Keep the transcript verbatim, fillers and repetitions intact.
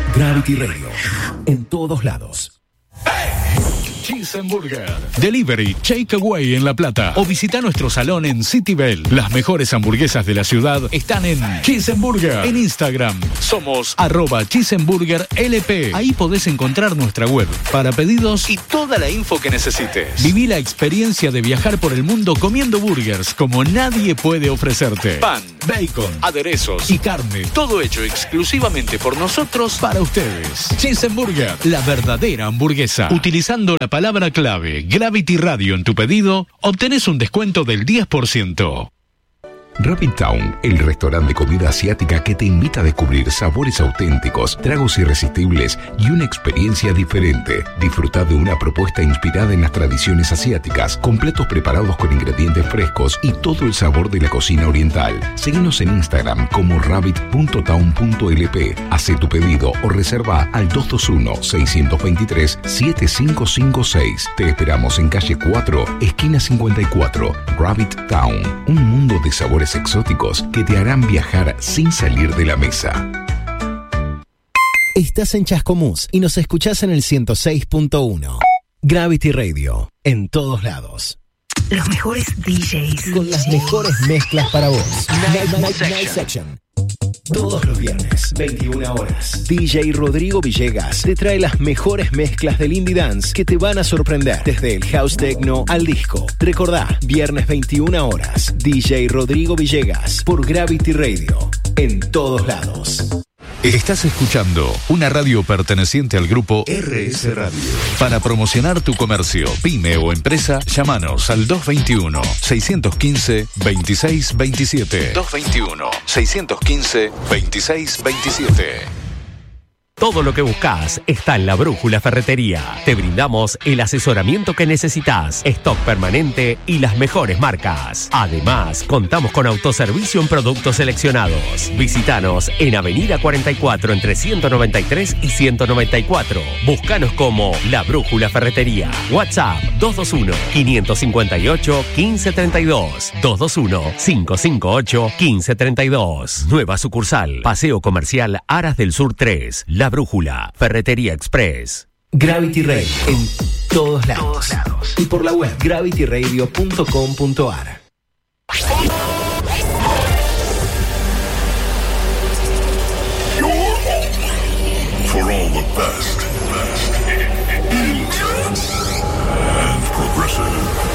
Gravity Radio. En todos lados. Cheeseburger. Delivery, Takeaway en La Plata. O visita nuestro salón en City Bell. Las mejores hamburguesas de la ciudad están en Cheeseburger. En Instagram somos arroba Cheeseburger L P. Ahí podés encontrar nuestra web para pedidos y toda la info que necesites. Viví la experiencia de viajar por el mundo comiendo burgers como nadie puede ofrecerte. Pan, bacon, aderezos y carne. Todo hecho exclusivamente por nosotros para ustedes. Cheeseburger, la verdadera hamburguesa. Utilizando la palabra clave Gravity Radio en tu pedido, obtenés un descuento del diez por ciento. Rabbit Town, el restaurante de comida asiática que te invita a descubrir sabores auténticos, tragos irresistibles y una experiencia diferente. Disfruta de una propuesta inspirada en las tradiciones asiáticas, con platos preparados con ingredientes frescos y todo el sabor de la cocina oriental. Síguenos en Instagram como rabbit punto town punto l p. Hace tu pedido o reserva al dos dos uno, seis dos tres, siete cinco cinco seis. Te esperamos en calle cuatro, esquina cincuenta y cuatro. Rabbit Town, un mundo de sabores exóticos que te harán viajar sin salir de la mesa. Estás en Chascomús y nos escuchás en el ciento seis punto uno. Gravity Radio, en todos lados. Los mejores D Js. Con las mejores mezclas para vos. Night, night, night, night Section. Todos los viernes, veintiuna horas. D J Rodrigo Villegas te trae las mejores mezclas del indie dance que te van a sorprender. Desde el house techno al disco. Recordá, viernes veintiuna horas. D J Rodrigo Villegas por Gravity Radio. En todos lados. Estás escuchando una radio perteneciente al grupo R S Radio. Para promocionar tu comercio, pyme o empresa, llámanos al dos dos uno, seis uno cinco, dos seis dos siete. dos dos uno, seis uno cinco, dos seis dos siete. Todo lo que buscas está en La Brújula Ferretería. Te brindamos el asesoramiento que necesitas, stock permanente y las mejores marcas. Además, contamos con autoservicio en productos seleccionados. Visítanos en Avenida cuarenta y cuatro entre ciento noventa y tres y ciento noventa y cuatro. Búscanos como La Brújula Ferretería. WhatsApp dos dos uno, cinco cinco ocho, uno cinco tres dos. dos dos uno, cinco cinco ocho, uno cinco tres dos. Nueva sucursal, Paseo Comercial Aras del Sur tres. La Brújula, Ferretería Express. Gravity Radio, en todos lados. todos lados. Y por la web gravity radio punto com punto a r. For all the best, best in trance and progressive.